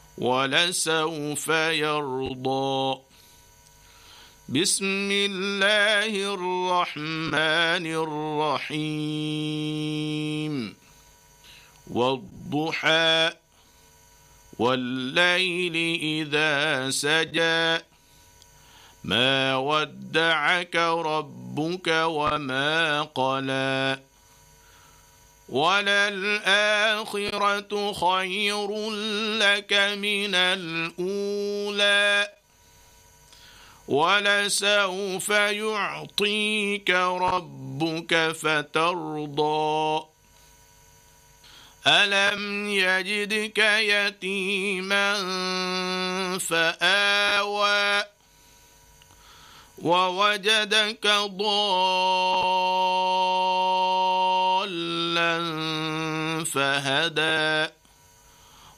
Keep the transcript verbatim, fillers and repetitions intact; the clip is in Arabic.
ولسوف يرضى. بسم الله الرحمن الرحيم. والضحى والليل إذا سجى ما ودعك ربك وما قلى وللآخرة خير لك من الأولى ولسوف يعطيك ربك فترضى. ألم يجدك يتيما فآوى ووجدك ضالا فهدى